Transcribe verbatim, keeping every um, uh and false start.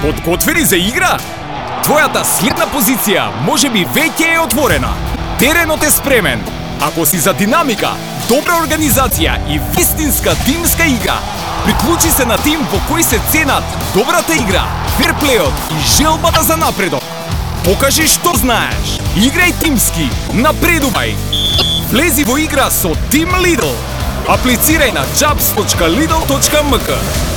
Подготвени за игра? Твојата следна позиција може би веќе е отворена. Теренот е спремен. Ако си за динамика, добра организација и вистинска тимска игра, приклучи се на тим во кој се ценат добрата игра, ферплејот и желбата за напредок. Покажи што знаеш. Играј тимски, напредувај. Влези во игра со Тим Лидл. Аплицирај на jobs точка lidl точка m k.